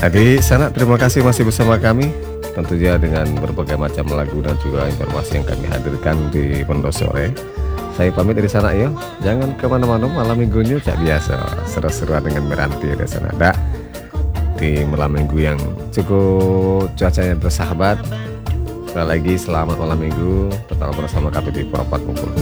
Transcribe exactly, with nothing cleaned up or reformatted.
Adik sana, terima kasih masih bersama kami, tentunya dengan berbagai macam lagu dan juga informasi yang kami hadirkan di Pondok Sore. Saya pamit dari sana ya, jangan kemana-mana, malam minggunya cak biasa seru-seruan dengan meranti dari sana. Dak, di malam minggu yang cukup cuacanya bersahabat. Sekali lagi selamat malam minggu, tetap bersama K P T Purwokerto.